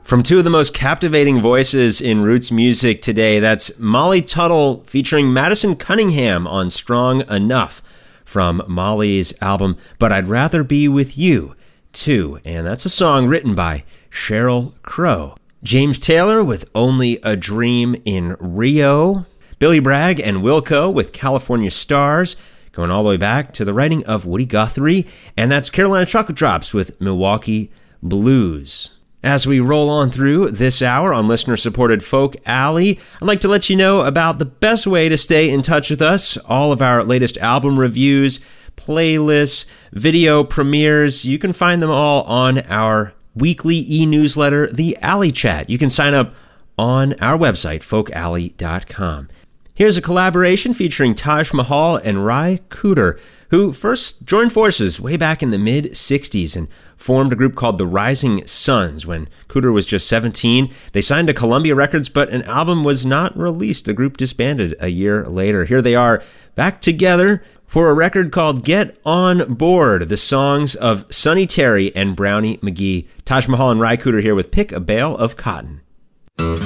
From two of the most captivating voices in roots music today, that's Molly Tuttle featuring Madison Cunningham on Strong Enough from Molly's album But I'd Rather Be With You Too, and that's a song written by Sheryl Crow. James Taylor with Only a Dream in Rio, Billy Bragg and Wilco with California Stars, going all the way back to the writing of Woody Guthrie, and that's Carolina Chocolate Drops with Milwaukee Blues. As we roll on through this hour on listener-supported Folk Alley, I'd like to let you know about the best way to stay in touch with us. All of our latest album reviews, playlists, video premieres, you can find them all on our weekly e-newsletter, The Alley Chat. You can sign up on our website, folkalley.com. Here's a collaboration featuring Taj Mahal and Ry Cooder, who first joined forces way back in the mid-'60s and formed a group called the Rising Suns. When Cooder was just 17, they signed to Columbia Records, but an album was not released. The group disbanded a year later. Here they are back together for a record called Get On Board, the songs of Sonny Terry and Brownie McGhee. Taj Mahal and Ry Cooder here with Pick a Bale of Cotton.